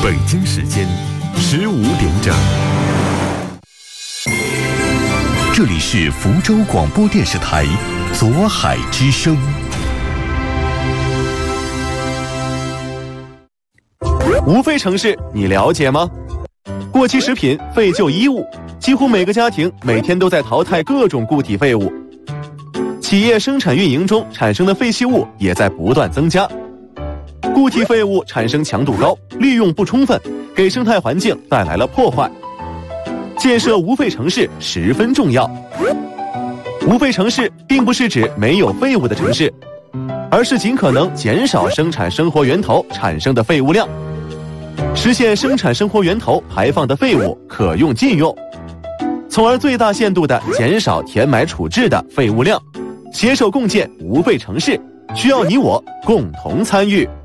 北京时间15点整，这里是福州广播电视台左海之声。 无废城市你了解吗？过期食品、废旧衣物，几乎每个家庭每天都在淘汰各种固体废物。企业生产运营中产生的废弃物也在不断增加。固体废物产生强度高，利用不充分，给生态环境带来了破坏。建设无废城市十分重要。无废城市并不是指没有废物的城市，而是尽可能减少生产生活源头产生的废物量，实现生产生活源头排放的废物可用尽用，从而最大限度地减少填埋处置的废物量，携手共建无废城市，需要你我共同参与。